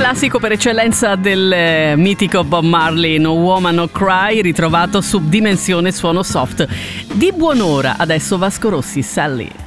classico per eccellenza del mitico Bob Marley, No Woman No Cry, ritrovato su Dimensione Suono Soft. Di buon'ora adesso Vasco Rossi, Sally.